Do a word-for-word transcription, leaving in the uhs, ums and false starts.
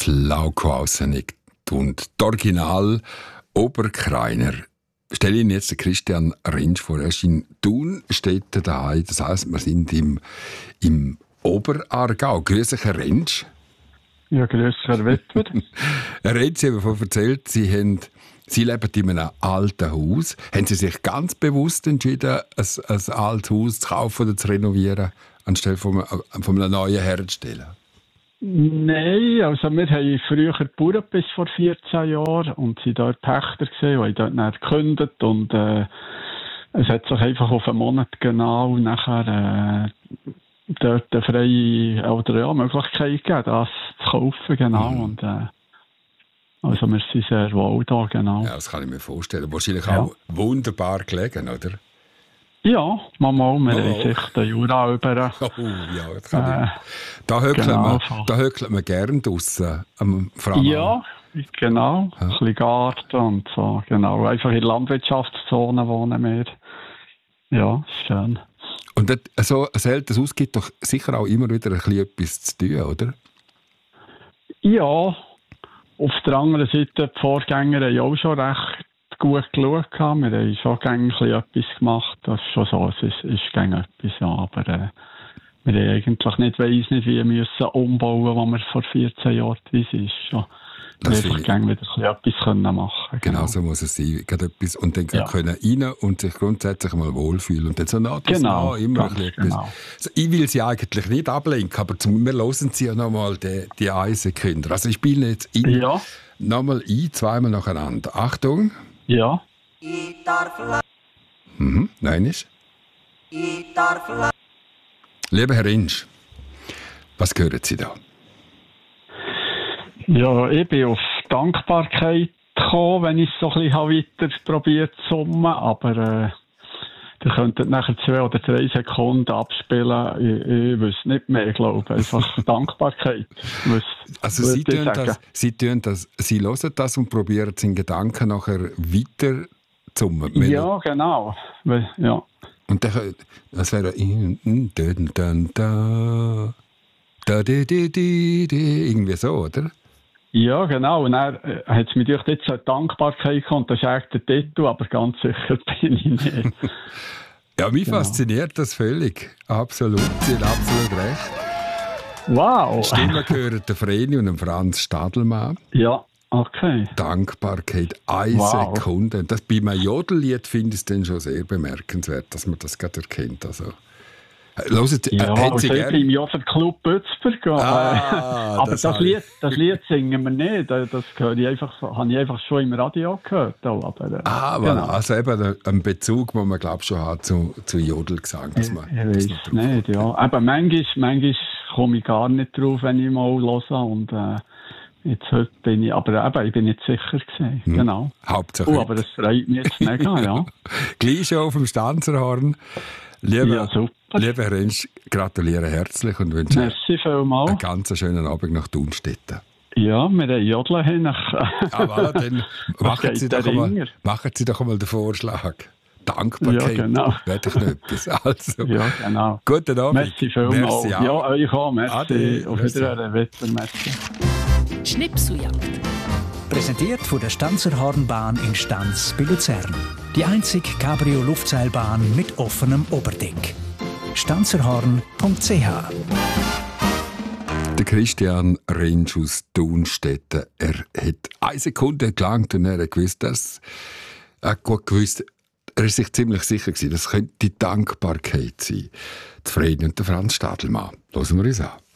Glauco Aussenig und die Original Oberkreiner. Stelle Ihnen jetzt den Christian Rentsch vor. Er ist in Thun, steht daheim. Das heisst, wir sind im, im Oberaargau. Grüß dich, Herr Rentsch. Ja, grüß dich, Herr Wittwer. Herr Rentsch, Sie haben davon erzählt, Sie, haben, Sie leben in einem alten Haus. Haben Sie sich ganz bewusst entschieden, ein, ein altes Haus zu kaufen oder zu renovieren, anstelle von einem, von einem neuen herzustellen? Nein, also wir haben früher gebaut bis vor vierzehn Jahren und sind dort Pächter gesehen, die haben dort gekündigt und äh, es hat sich einfach auf einen Monat genau nachher äh, dort eine freie oder ja, Möglichkeit gegeben, das zu kaufen, genau. Mhm. Und, äh, also wir sind sehr wohl da, genau. Ja, das kann ich mir vorstellen. Wahrscheinlich ja. auch wunderbar gelegen, oder? Ja, mal, wir haben sich den Jura über... Oh ja, das kann äh, ich. Da höckelt genau, man, so. da höckelt man gern draussen am Framau. Ja, genau. Ja. Ein bisschen Garten und so, genau. Einfach in der Landwirtschaftszone wohnen wir. Ja, ist schön. Und das, so ein älteres Haus gibt doch sicher auch immer wieder ein bisschen etwas zu tun, oder? Ja, auf der anderen Seite, die Vorgänger haben auch schon recht gut geschaut. Wir haben schon gerne etwas gemacht. Das ist schon so, es ist, ist gerne etwas, ja. Aber äh, wir haben eigentlich nicht, weiss nicht, wie wir müssen umbauen, was wir vor vierzehn Jahren sind. Schon. Wir einfach gerne wieder etwas können machen. Genau, genau so muss es sein. Etwas, und dann ja. können rein und sich grundsätzlich mal wohlfühlen. Und dann so nach das genau, nach immer genau. etwas. Also, ich will Sie eigentlich nicht ablenken, aber zum, wir hören Sie ja nochmal die, die Eisenkünder. Also ich spiele jetzt in, ja. nochmal ein, zweimal nacheinander. Achtung. Ja. Mhm, nein ist. Lieber Herr Rentsch, was hören Sie da? Ja, ich bin auf Dankbarkeit gekommen, wenn ich es so ein bisschen weiter probiert zu summen, aber äh, ihr könntet nachher zwei oder drei Sekunden abspielen. Ich, ich wüsste nicht mehr, glaube ich. Einfach Dankbarkeit. Also Sie tun, das, Sie tun das, Sie hören das und probieren es in Gedanken nachher weiter zu summen. Ja, genau. Ja. Und dann, das wäre irgendwie so, oder? Ja, genau. Und dann äh, hat es mich durch jetzt eine Dankbarkeit gekommen. Das ist eigentlich der Titel, aber ganz sicher bin ich nicht. Ja, mich genau. fasziniert das völlig. Absolut. Sie haben absolut recht. Wow. Die Stimme gehören der Vreni und dem Franz Stadelmann. Ja, okay. Dankbarkeit, eine wow. Sekunde. Das, bei einem Jodellied finde ich es dann schon sehr bemerkenswert, dass man das gerade erkennt. Also, hören Sie, ja, äh, also Sie ich gern? bin im Joffer-Club Bützberg. Ah, aber das, das, Lied, das Lied singen wir nicht. Das höre ich einfach, habe ich einfach schon im Radio gehört. Aber, ah, aber genau. Also eben einen Bezug, den man glaube schon hat zu, zu Jodelgesang. Dass man, ich weiß nicht, ja. Aber manchmal, manchmal komme ich gar nicht drauf, wenn ich mal höre. Und äh, jetzt heute bin ich, aber eben, ich bin nicht sicher gewesen. Hm. Genau. Hauptsache. Oh, aber das freut mich jetzt mega, ja. Gleich schon auf dem Stanzerhorn. Lieber, ja, super. Lieber Herr Rentsch, gratuliere herzlich und wünsche Merci vielmals. einen ganz schönen Abend nach Thunstetten. Ja, wir haben Jodeln hin. Ah, voilà, dann machen Sie, doch einmal, machen Sie doch einmal den Vorschlag. Dankbarkeit. Ja, genau. Wäre doch nicht etwas. Also, ja, genau. Guten Abend. Merci vielmals. Merci ja, euch auch. Merci. Ade. Auf Wiedersehen, Wetter. Merci. Schnipseljagd. Präsentiert von der Stanzerhornbahn in Stanz bei Luzern. Die einzige Cabrio-Luftseilbahn mit offenem Oberdeck. stanzerhorn punkt c h. Der Christian Rentsch aus Thunstetten. Er hat eine Sekunde gelangt und er hat gewusst, dass er gut gewusst, er ist sich ziemlich sicher gewesen, das könnte die Dankbarkeit sein. Die Vreni und der Franz Stadelmann. Hören wir uns an.